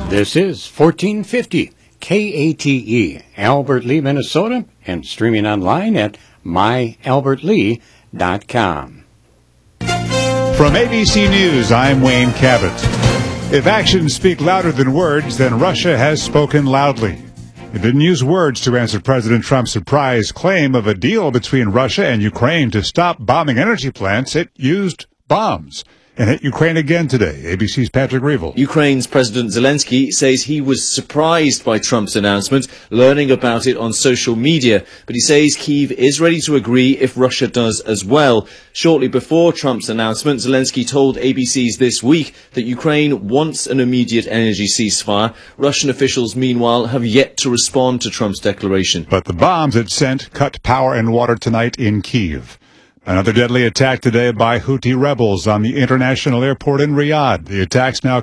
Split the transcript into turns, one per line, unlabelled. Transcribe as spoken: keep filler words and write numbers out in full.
This is fourteen fifty K A T E, Albert Lee, Minnesota, and streaming online at my albert lee dot com.
From A B C News, I'm Wayne Cabot. If actions speak louder than words, then Russia has spoken loudly. It didn't use words to answer President Trump's surprise claim of a deal between Russia and Ukraine to stop bombing energy plants. It used bombs and hit Ukraine again today. A B C's Patrick Reevell.
Ukraine's President Zelensky says he was surprised by Trump's announcement, learning about it on social media. But he says Kyiv is ready to agree if Russia does as well. Shortly before Trump's announcement, Zelensky told A B C's This Week that Ukraine wants an immediate energy ceasefire. Russian officials, meanwhile, have yet to respond to Trump's declaration.
But the bombs it sent cut power and water tonight in Kyiv. Another deadly attack today by Houthi rebels on the international airport in Riyadh. The attacks now